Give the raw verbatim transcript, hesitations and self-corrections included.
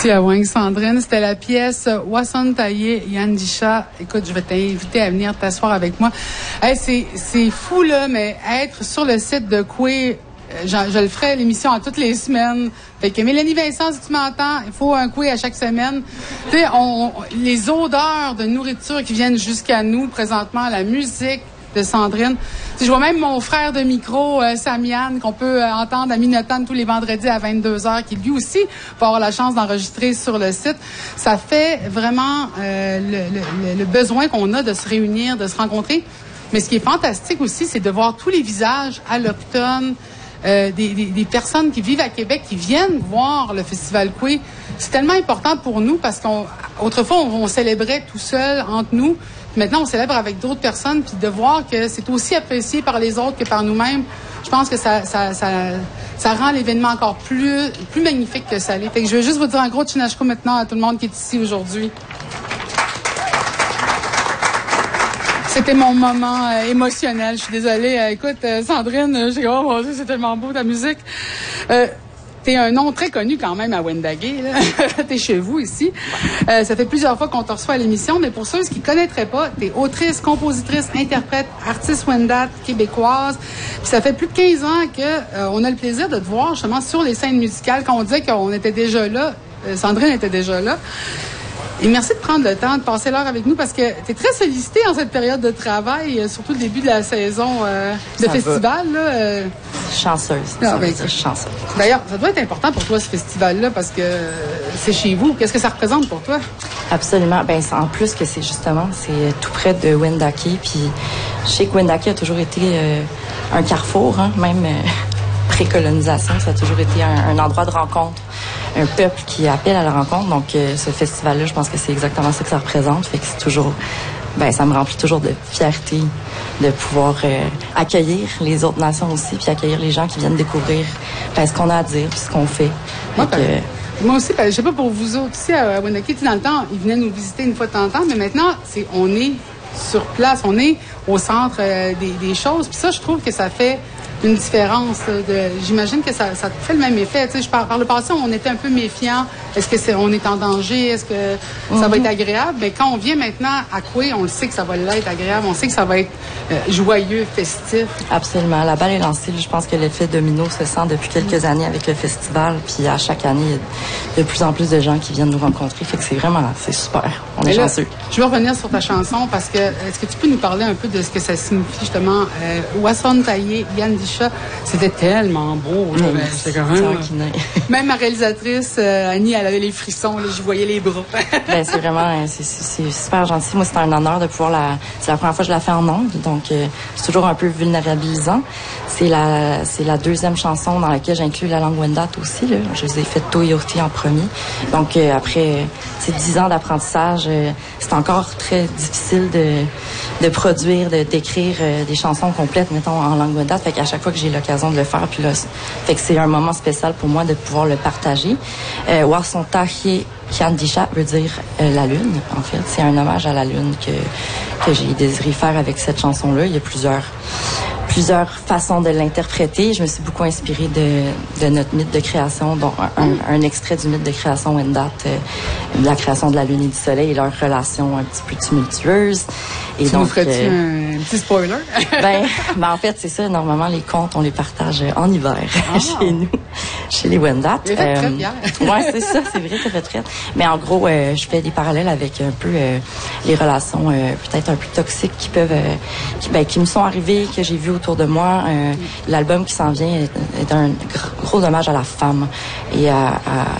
Merci à Wang Sandrine. C'était la pièce Wasson Taillé Yandisha. Écoute, je vais t'inviter à venir t'asseoir avec moi. Hey, c'est, c'est fou, là, mais être sur le site de Coué, je, je le ferai l'émission à toutes les semaines. Fait que Mélanie Vincent, si tu m'entends, il faut un Coué à chaque semaine. Tu sais, on, les odeurs de nourriture qui viennent jusqu'à nous présentement, la musique de Sandrine. Je vois même mon frère de micro, euh, Samian, qu'on peut euh, entendre à Minotane tous les vendredis à vingt-deux heures, qui lui aussi va avoir la chance d'enregistrer sur le site. Ça fait vraiment euh, le, le, le besoin qu'on a de se réunir, de se rencontrer. Mais ce qui est fantastique aussi, c'est de voir tous les visages allochtones, euh, des, des, des personnes qui vivent à Québec, qui viennent voir le Festival Coué. C'est tellement important pour nous parce qu'autrefois, on, on célébrait tout seul, entre nous. Maintenant, on célèbre avec d'autres personnes, puis de voir que c'est aussi apprécié par les autres que par nous-mêmes, je pense que ça, ça, ça, ça rend l'événement encore plus, plus magnifique que ça l'est. Fait que je veux juste vous dire un gros tchinachko maintenant à tout le monde qui est ici aujourd'hui. C'était mon moment euh, émotionnel. Je suis désolée. Euh, écoute, euh, Sandrine, euh, j'ai dit, oh mon Dieu, c'est tellement beau ta musique. Euh, T'es un nom très connu quand même à Wendake, là. T'es chez vous ici. Euh, ça fait plusieurs fois qu'on te reçoit à l'émission, mais pour ceux qui ne connaîtraient pas, t'es autrice, compositrice, interprète, artiste Wendat québécoise. Puis ça fait plus de quinze ans que euh, on a le plaisir de te voir justement sur les scènes musicales. Quand on disait qu'on était déjà là, euh, Sandrine était déjà là. Et merci de prendre le temps de passer l'heure avec nous parce que tu es très sollicitée en cette période de travail, euh, surtout le début de la saison euh, de ça festival. Là, euh... Chanceuse. Ah, ben, c'est chanceuse. D'ailleurs, ça doit être important pour toi, ce festival-là, parce que euh, c'est chez vous. Qu'est-ce que ça représente pour toi? Absolument. Ben, en plus que c'est justement, c'est tout près de Wendake. Puis je sais que Wendake a toujours été euh, un carrefour, hein, même euh, pré-colonisation. Ça a toujours été un, un endroit de rencontre. Un peuple qui appelle à la rencontre. Donc, euh, ce festival-là, je pense que c'est exactement ça que ça représente. Fait que c'est toujours... Ben, ça me remplit toujours de fierté de pouvoir euh, accueillir les autres nations aussi, puis accueillir les gens qui viennent découvrir ben, ce qu'on a à dire, puis ce qu'on fait. Moi, Donc, euh, moi aussi, ben, je sais pas pour vous autres aussi à Wendake, dans le temps, ils venaient nous visiter une fois de temps en temps, mais maintenant, c'est, on est sur place, on est au centre euh, des, des choses. Puis ça, je trouve que ça fait une différence. De, j'imagine que ça, ça fait le même effet. Tu sais, je par, par le passé, on était un peu méfiant. Est-ce que c'est, on est en danger? Est-ce que mm-hmm. ça va être agréable? Mais quand on vient maintenant à Coué, on le sait que ça va l'être agréable. On sait que ça va être euh, joyeux, festif. Absolument. La balle est lancée. Je pense que l'effet domino se sent depuis quelques années avec le festival. Puis à chaque année, il y a de plus en plus de gens qui viennent nous rencontrer. Fait que c'est vraiment, c'est super. On est là, chanceux. Je vais revenir sur ta chanson parce que est-ce que tu peux nous parler un peu de ce que ça signifie justement? Euh, Wasson Taillé Yandisha, c'était tellement beau. Là, mmh, c'était quand même. Même ma réalisatrice euh, Annie, elle avait les frissons. Là, j'y voyais les bras. Ben, c'est vraiment, c'est, c'est super gentil. Moi, c'est un honneur de pouvoir la. C'est la première fois que je la fais en ondes, donc euh, c'est toujours un peu vulnérabilisant. C'est la, c'est la deuxième chanson dans laquelle j'inclus la langue Wendat aussi. Là. Je les ai fait Toyoti en premier. Donc euh, après ces dix ans d'apprentissage, euh, c'est encore très difficile de, de produire, de d'écrire euh, des chansons complètes, mettons en langue Wendat. Fait qu'à chaque fois que j'ai l'occasion de le faire, puis là, fait que c'est un moment spécial pour moi de pouvoir le partager. Euh, Wasson Taillé Yandisha veut dire euh, la lune. En fait, c'est un hommage à la lune que que j'ai désiré faire avec cette chanson-là. Il y a plusieurs plusieurs façons de l'interpréter. Je me suis beaucoup inspirée de, de notre mythe de création, dont un, un, un extrait du mythe de création Wendat, euh, de la création de la lune et du soleil et leur relation un petit peu tumultueuse. Et tu donc, nous ferais-tu euh, un petit spoiler? ben, ben, en fait, c'est ça. Normalement, les contes, on les partage en hiver ah. chez nous, chez les Wendat. Il fait très bien. Ouais, c'est ça. C'est vrai, ça fait très. Mais en gros, euh, je fais des parallèles avec un peu euh, les relations euh, peut-être un peu toxiques qui peuvent, euh, qui, ben, qui me sont arrivées, que j'ai vues autour de moi. Euh, mm. L'album qui s'en vient est, est un gros hommage à la femme et à, à